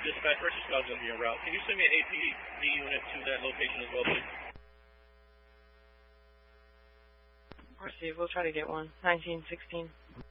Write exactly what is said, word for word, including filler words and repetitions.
Dispatch, first responder going to be en route. Can you send me an A P D unit to that location as well, please? R C, we'll try to get one. nineteen sixteen.